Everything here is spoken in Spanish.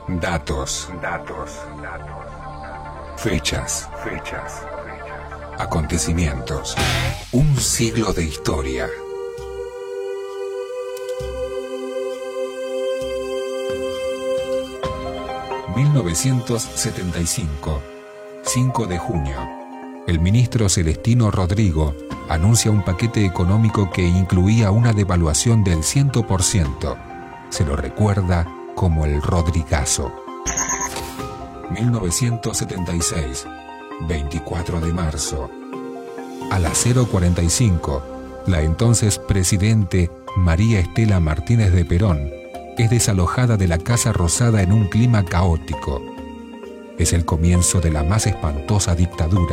Datos. Fechas. Acontecimientos. Un siglo de historia. ...1975... 5 de junio... El ministro Celestino Rodrigo anuncia un paquete económico que incluía una devaluación del 100%. Se lo recuerda como el Rodrigazo. 1976, 24 de marzo. A las 0:45, la entonces presidente María Estela Martínez de Perón es desalojada de la Casa Rosada en un clima caótico. Es el comienzo de la más espantosa dictadura